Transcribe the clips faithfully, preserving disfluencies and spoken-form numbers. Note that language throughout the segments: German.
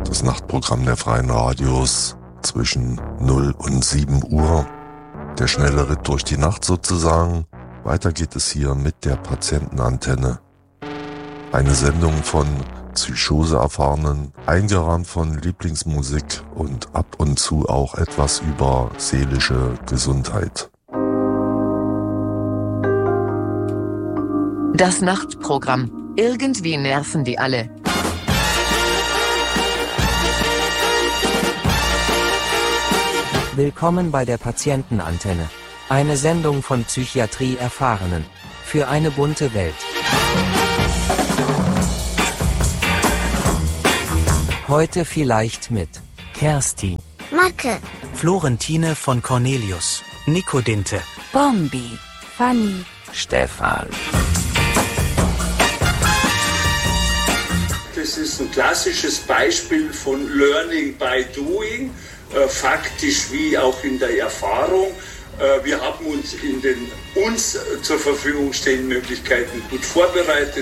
Das Nachtprogramm der Freien Radios zwischen null und sieben Uhr. Der schnelle Ritt durch die Nacht sozusagen. Weiter geht es hier mit der Patientenantenne. Eine Sendung von Psychose-Erfahrenen, eingerahmt von Lieblingsmusik und ab und zu auch etwas über seelische Gesundheit. Das Nachtprogramm. Irgendwie nerven die alle. Willkommen bei der Patientenantenne. Eine Sendung von Psychiatrie-Erfahrenen. Für eine bunte Welt. Heute vielleicht mit Kerstin, Macke, Florentine von Cornelius, Nico Dinte, Bombi, Fanny, Stefan. Das ist ein klassisches Beispiel von Learning by Doing, äh, faktisch wie auch in der Erfahrung. Äh, wir haben uns in den uns zur Verfügung stehenden Möglichkeiten gut vorbereitet.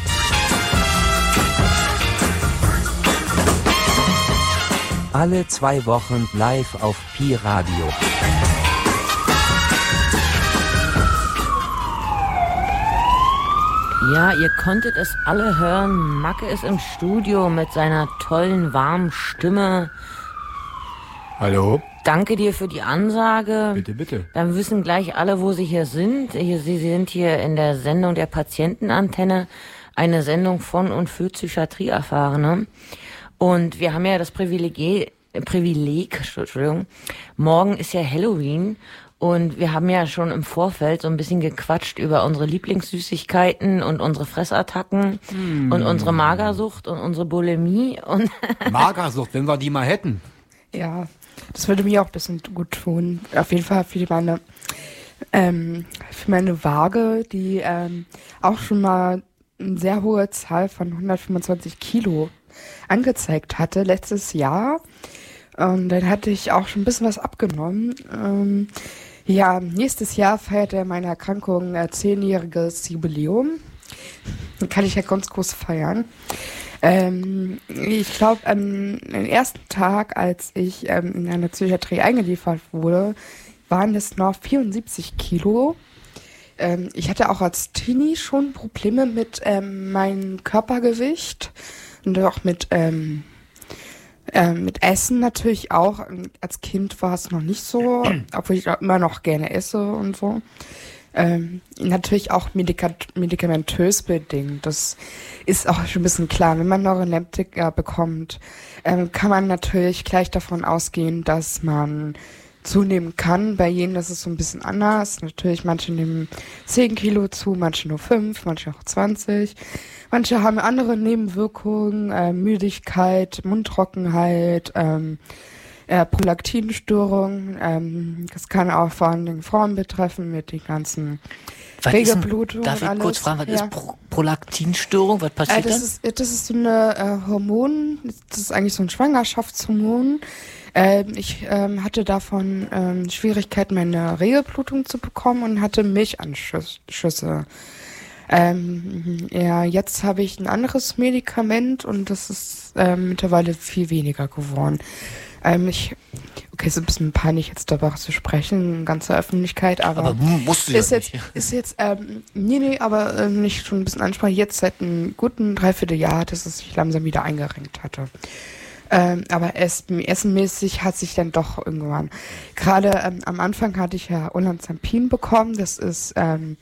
Alle zwei Wochen live auf Pi Radio. Ja, ihr konntet es alle hören. Macke ist im Studio mit seiner tollen, warmen Stimme. Hallo. Danke dir für die Ansage. Bitte, bitte. Dann wissen gleich alle, wo sie hier sind. Hier, sie sind hier in der Sendung der Patientenantenne. Eine Sendung von und für Psychiatrieerfahrene. Und wir haben ja das Privileg, Privileg, Entschuldigung, morgen ist ja Halloween und wir haben ja schon im Vorfeld so ein bisschen gequatscht über unsere Lieblingssüßigkeiten und unsere Fressattacken mm. und unsere Magersucht und unsere Bulimie. Und Magersucht, wenn wir die mal hätten. Ja, das würde mir auch ein bisschen gut tun. Auf jeden Fall für meine, ähm, für meine Waage, die ähm, auch schon mal eine sehr hohe Zahl von hundertfünfundzwanzig Kilo angezeigt hatte letztes Jahr. Und dann hatte ich auch schon ein bisschen was abgenommen. Ähm, ja, nächstes Jahr feiert er meine Erkrankung äh, zehnjähriges Jubiläum. Dann kann ich ja ganz groß feiern. Ähm, ich glaube, am ähm, ersten Tag, als ich ähm, in einer Psychiatrie eingeliefert wurde, waren es noch vierundsiebzig Kilo. Ähm, ich hatte auch als Teenie schon Probleme mit ähm, meinem Körpergewicht. Und auch mit, ähm, äh, mit Essen natürlich auch. Als Kind war es noch nicht so, obwohl ich auch immer noch gerne esse und so. Ähm, natürlich auch medika- medikamentös bedingt. Das ist auch schon ein bisschen klar. Wenn man Neuroleptika bekommt, ähm, kann man natürlich gleich davon ausgehen, dass man zunehmen kann. Bei jedem ist es so ein bisschen anders. Natürlich, manche nehmen zehn Kilo zu, manche nur fünf, manche auch zwanzig. Manche haben andere Nebenwirkungen, äh, Müdigkeit, Mundtrockenheit, ähm, äh, Prolaktinstörungen. Ähm, das kann auch vor allem Frauen betreffen mit den ganzen Regelblutungen. Darf ich alles. kurz fragen, was ja. ist Pro- Prolaktinstörung? Was passiert äh, das dann? ist, das ist so eine äh, Hormon, das ist eigentlich so ein Schwangerschaftshormon. Ähm, ich ähm, hatte davon ähm, Schwierigkeiten, meine Regelblutung zu bekommen und hatte Milchanschüsse. Ähm, ja, jetzt habe ich ein anderes Medikament und das ist ähm, mittlerweile viel weniger geworden. Ähm, ich, okay, ist ein bisschen peinlich jetzt darüber zu sprechen, in ganzer Öffentlichkeit, aber, aber musst du ja ist jetzt, nicht. ist jetzt, ähm, nee, nee, aber ähm, nicht schon ein bisschen ansprechen, jetzt seit einem guten Dreivierteljahr, dass es sich langsam wieder eingerenkt hatte. Ähm, aber es, essenmäßig hat sich dann doch irgendwann, gerade ähm, am Anfang hatte ich ja Olanzapin bekommen, das ist, ähm,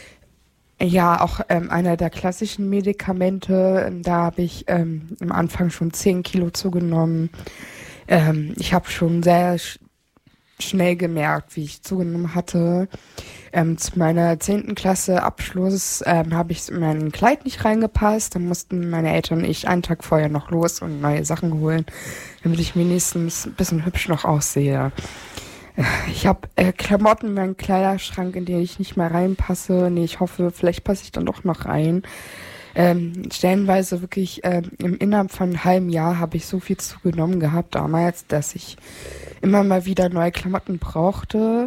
ja, auch ähm, einer der klassischen Medikamente. Da habe ich ähm, am Anfang schon zehn Kilo zugenommen. Ähm, ich habe schon sehr sch- schnell gemerkt, wie ich zugenommen hatte. Ähm, zu meiner zehnten Klasse Abschluss ähm, habe ich in mein Kleid nicht reingepasst. Dann mussten meine Eltern und ich einen Tag vorher noch los und neue Sachen holen, damit ich wenigstens ein bisschen hübsch noch aussehe. Ich habe äh, Klamotten in meinem Kleiderschrank, in den ich nicht mehr reinpasse. Nee, ich hoffe, vielleicht passe ich dann doch noch rein. Ähm, stellenweise wirklich äh, im Inneren von einem halben Jahr habe ich so viel zugenommen gehabt damals, dass ich immer mal wieder neue Klamotten brauchte.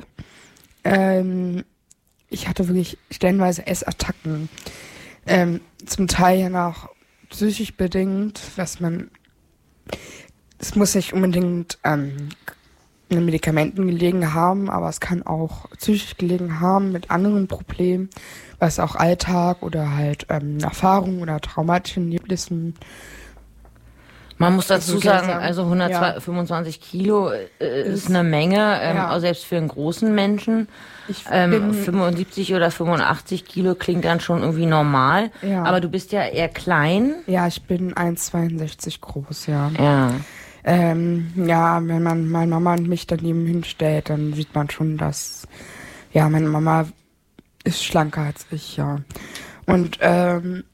Ähm, ich hatte wirklich stellenweise Essattacken. Ähm, zum Teil ja noch psychisch bedingt, was man es muss nicht unbedingt ähm, an Medikamenten gelegen haben, aber es kann auch psychisch gelegen haben mit anderen Problemen, was auch Alltag oder halt ähm, Erfahrungen oder traumatischen Erlebnissen. Man muss dazu Also, sagen, sagen, also hundertfünfundzwanzig ja. Kilo äh, ist, ist eine Menge, ähm, ja. auch selbst für einen großen Menschen. Ich Ähm, bin, fünfundsiebzig oder fünfundachtzig Kilo klingt dann schon irgendwie normal. Ja. Aber du bist ja eher klein. ja, ich bin eins Komma zweiundsechzig groß, ja. Ja. Ähm, ja, wenn man meine Mama und mich daneben hinstellt, dann sieht man schon, dass, ja, meine Mama ist schlanker als ich, ja. Und, ähm,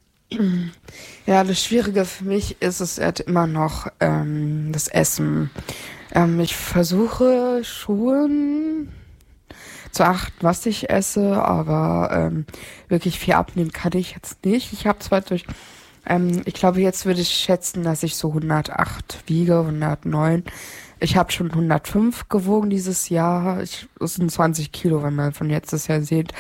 ja, das Schwierige für mich ist es halt immer noch ähm, das Essen. Ähm, ich versuche schon zu achten, was ich esse, aber ähm, wirklich viel abnehmen kann ich jetzt nicht. Ich habe zwar durch, ähm, ich glaube, jetzt würde ich schätzen, dass ich so hundertacht wiege, hundertneun. Ich habe schon hundertfünf gewogen dieses Jahr. Ich, das sind zwanzig Kilo, wenn man von letztes Jahr sieht.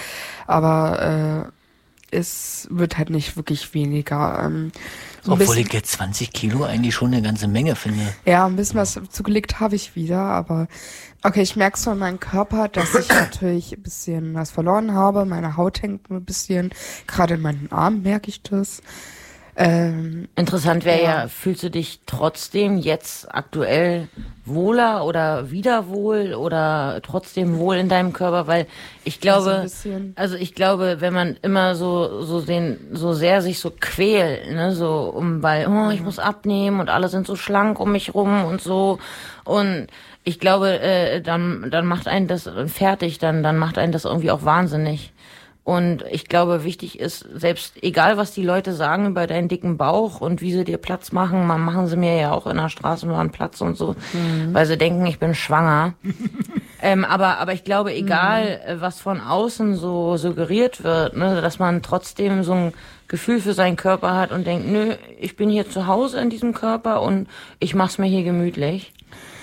Aber äh, es wird halt nicht wirklich weniger. Ähm, so Obwohl ich jetzt zwanzig Kilo eigentlich schon eine ganze Menge finde. Ja, ein bisschen was zugelegt habe ich wieder, aber okay, ich merke so an meinem Körper, dass ich natürlich ein bisschen was verloren habe. Meine Haut hängt ein bisschen, gerade in meinen Armen merke ich das. Ähm, Interessant wäre ja. ja, fühlst du dich trotzdem jetzt aktuell wohler oder wieder wohl oder trotzdem wohl in deinem Körper? Weil ich glaube, also, also ich glaube, wenn man immer so so den so sehr sich so quält, ne, so um weil oh, ich muss abnehmen und alle sind so schlank um mich rum und so und ich glaube, äh, dann dann macht einen das fertig, dann dann macht einen das irgendwie auch wahnsinnig. Und ich glaube, wichtig ist, selbst egal, was die Leute sagen über deinen dicken Bauch und wie sie dir Platz machen, man machen sie mir ja auch in der Straßenbahn Platz und so, mhm. weil sie denken, ich bin schwanger. ähm, aber aber ich glaube, egal, mhm. was von außen so suggeriert wird, ne, dass man trotzdem so ein Gefühl für seinen Körper hat und denkt, nö, ich bin hier zu Hause in diesem Körper und ich mach's mir hier gemütlich.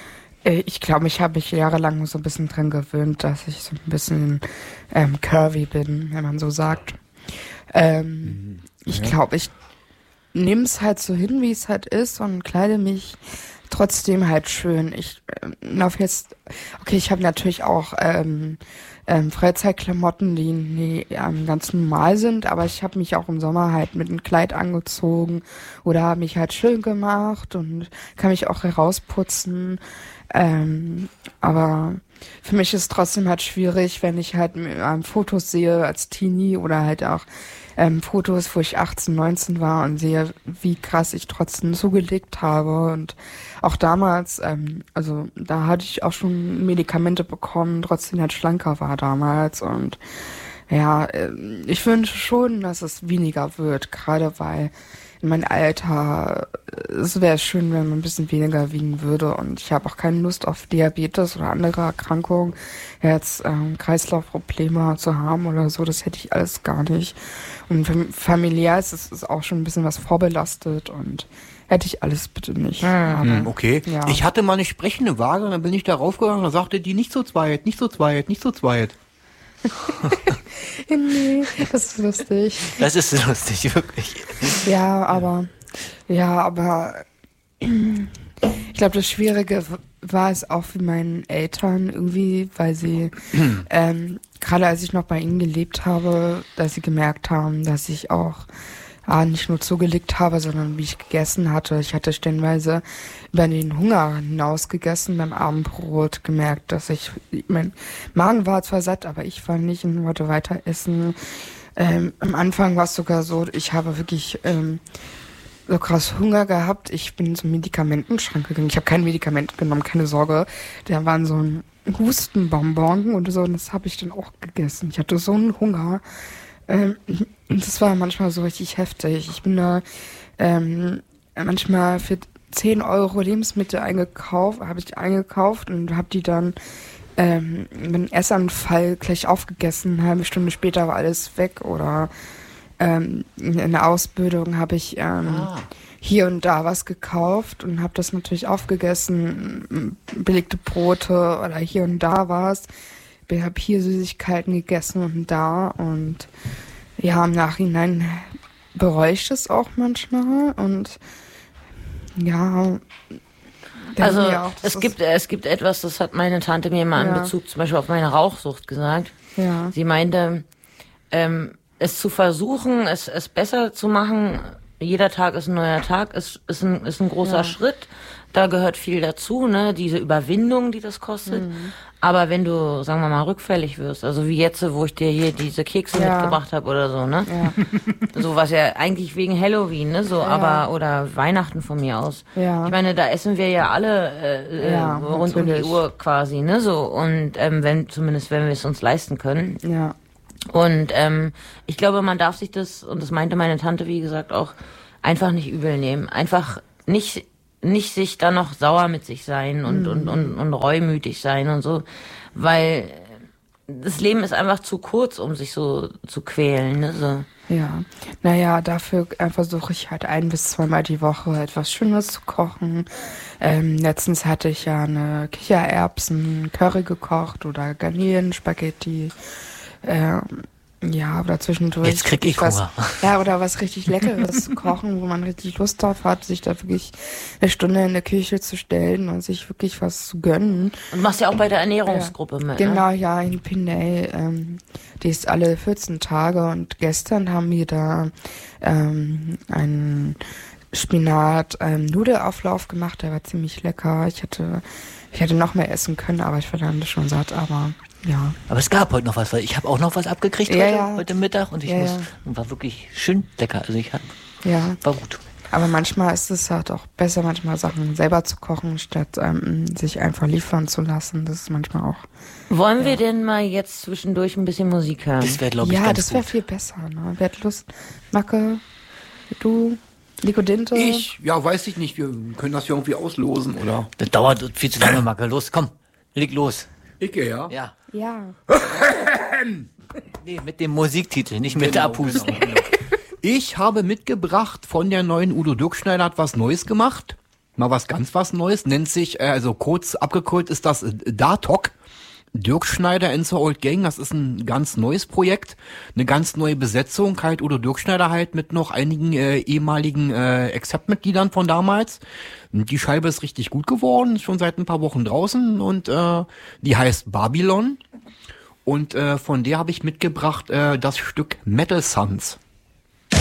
Ich glaube, ich habe mich jahrelang so ein bisschen dran gewöhnt, dass ich so ein bisschen ähm, curvy bin, wenn man so sagt. Ähm, mhm. Ich glaube, ich nehme es halt so hin, wie es halt ist und kleide mich trotzdem halt schön. Ich äh, laufe jetzt, okay, ich habe natürlich auch ähm, ähm, Freizeitklamotten, die, die ähm, ganz normal sind, aber ich habe mich auch im Sommer halt mit einem Kleid angezogen oder habe mich halt schön gemacht und kann mich auch herausputzen. Ähm, aber für mich ist es trotzdem halt schwierig, wenn ich halt ähm, Fotos sehe als Teenie oder halt auch ähm, Fotos, wo ich achtzehn, neunzehn war und sehe, wie krass ich trotzdem zugelegt habe. Und auch damals, ähm, also da hatte ich auch schon Medikamente bekommen, trotzdem halt schlanker war damals. Und ja, äh, ich wünsche schon, dass es weniger wird, gerade weil in meinem Alter, es wäre schön, wenn man ein bisschen weniger wiegen würde und ich habe auch keine Lust auf Diabetes oder andere Erkrankungen, jetzt ähm, Kreislaufprobleme zu haben oder so, das hätte ich alles gar nicht. Und familiär ist es ist auch schon ein bisschen was vorbelastet und hätte ich alles bitte nicht. Hm, aber, okay, ja. Ich hatte mal eine sprechende Waage, dann bin ich da raufgegangen, da sagte die nicht so zweit, nicht so zweit, nicht so zweit. Nee, das ist lustig. Das ist lustig, wirklich. Ja, aber, ja, aber ich glaube, das Schwierige war es auch für meinen Eltern irgendwie, weil sie, ähm, gerade als ich noch bei ihnen gelebt habe, dass sie gemerkt haben, dass ich auch ah, nicht nur zugelegt habe, sondern wie ich gegessen hatte. Ich hatte stellenweise über den Hunger hinaus gegessen, beim Abendbrot gemerkt, dass ich, mein Magen war zwar satt, aber ich war nicht und wollte weiter essen. Ähm, am Anfang war es sogar so, ich habe wirklich ähm, so krass Hunger gehabt. Ich bin zum Medikamentenschrank gegangen. Ich habe kein Medikament genommen, keine Sorge. Da waren so ein Hustenbonbon und so, und das habe ich dann auch gegessen. Ich hatte so einen Hunger. Ähm, das war manchmal so richtig heftig. Ich bin da ähm, manchmal für zehn Euro Lebensmittel eingekauft, habe ich eingekauft und habe die dann ähm, mit einem Essanfall gleich aufgegessen. Eine halbe Stunde später war alles weg. Oder ähm, in der Ausbildung habe ich ähm, ah. hier und da was gekauft und habe das natürlich aufgegessen. Belegte Brote oder hier und da was. Ich habe hier Süßigkeiten gegessen und da, und ja, im Nachhinein bereue ich das auch manchmal und ja, Also Ja, auch, das es ist- gibt es gibt etwas, das hat meine Tante mir mal in Ja. Bezug zum Beispiel auf meine Rauchsucht gesagt. Ja. Sie meinte, ähm, es zu versuchen, es, es besser zu machen, jeder Tag ist ein neuer Tag, ist, ist, ein, ist ein großer Ja. Schritt. Da gehört viel dazu, ne, diese Überwindung, die das kostet. Mhm. Aber wenn du, sagen wir mal, rückfällig wirst, also wie jetzt, wo ich dir hier diese Kekse Ja. mitgebracht habe oder so, ne? Ja. So was ja eigentlich wegen Halloween, ne, so, Ja. aber, oder Weihnachten von mir aus. Ja. Ich meine, da essen wir ja alle äh, Ja, äh, rund um die natürlich. Uhr quasi, ne, so. Und ähm, wenn, zumindest wenn wir es uns leisten können. Ja. Und ähm, ich glaube, man darf sich das, und das meinte meine Tante, wie gesagt, auch einfach nicht übel nehmen. Einfach nicht nicht sich dann noch sauer mit sich sein und, Mhm. und, und, und reumütig sein und so, weil das Leben ist einfach zu kurz, um sich so zu quälen, ne, so. Ja, naja, dafür äh, versuche ich halt ein bis zweimal die Woche etwas Schönes zu kochen. Ähm, letztens hatte ich ja eine Kichererbsen-Curry gekocht oder Garnelenspaghetti. Ähm, ja, oder zwischendurch. Jetzt krieg ich was, Hunger. Ja, oder was richtig Leckeres zu kochen, wo man richtig Lust drauf hat, sich da wirklich eine Stunde in der Küche zu stellen und sich wirklich was zu gönnen. Und machst ja auch bei der Ernährungsgruppe mit, Genau, ne? ja, in Pinay. Ähm, die ist alle vierzehn Tage und gestern haben wir da ähm, einen Spinat-Nudelauflauf gemacht, der war ziemlich lecker. Ich hätte, ich hätte noch mehr essen können, aber ich war dann schon satt, aber ja. Aber es gab heute noch was, weil ich habe auch noch was abgekriegt Ja, heute, ja. heute Mittag und ich Ja, muss, ja. und war wirklich schön lecker. Also ich hab, Ja. war gut. Aber manchmal ist es halt auch besser, manchmal Sachen selber zu kochen, statt ähm, sich einfach liefern zu lassen. Das ist manchmal auch. Wollen wir denn mal jetzt zwischendurch ein bisschen Musik hören? Das wäre, glaube ich, Ja, ganz das wäre gut. viel besser. Ne? Wer hat Lust? Macke, du, Nico Dinte? Ich? Ja, weiß ich nicht. Wir können das ja irgendwie auslosen, oder? Das dauert viel zu lange, Macke. Los, komm, leg los. Ich gehe, ja? Ja. Ja. Nee, mit dem Musiktitel, nicht mit Genau, Abhusten. genau, genau. Ich habe mitgebracht von der neuen Udo Dirkschneider, hat was Neues gemacht. Mal was ganz was Neues. Nennt sich, äh, also kurz abgekürzt ist das äh, Datok. Dirkschneider and the Old Gang, das ist ein ganz neues Projekt. Eine ganz neue Besetzung, halt Udo Dirkschneider halt mit noch einigen äh, ehemaligen äh, Accept-Mitgliedern von damals. Die Scheibe ist richtig gut geworden, ist schon seit ein paar Wochen draußen und äh, die heißt Babylon. Und äh, von der habe ich mitgebracht äh, das Stück Metal Sons.